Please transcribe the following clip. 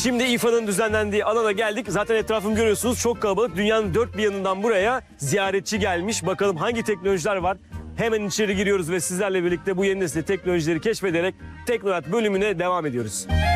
Şimdi İFA'nın düzenlendiği alana geldik. Zaten etrafımı görüyorsunuz, çok kalabalık. Dünyanın dört bir yanından buraya ziyaretçi gelmiş. Bakalım hangi teknolojiler var? Hemen içeri giriyoruz ve sizlerle birlikte bu yeni nesil teknolojileri keşfederek Teknorat bölümüne devam ediyoruz.